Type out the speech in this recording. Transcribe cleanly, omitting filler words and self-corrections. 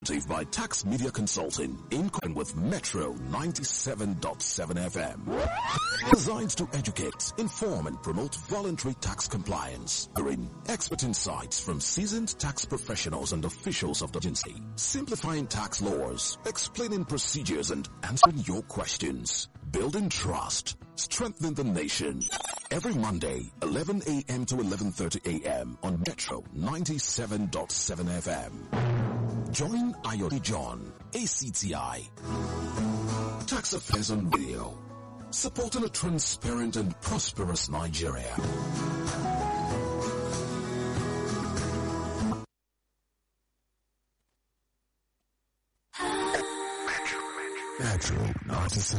by Tax Media Consulting in coin with Metro 97.7 FM. Designed to educate, inform and promote voluntary tax compliance. Bring expert insights from seasoned tax professionals and officials of the agency. Simplifying tax laws, explaining procedures and answering your questions. Building trust, strengthening the nation. Every Monday, 11 a.m. to 11:30 a.m. on Metro 97.7 FM. Join Ayodi John, ACTI. Tax Affairs on Radio. Supporting a transparent and prosperous Nigeria. Metro 97.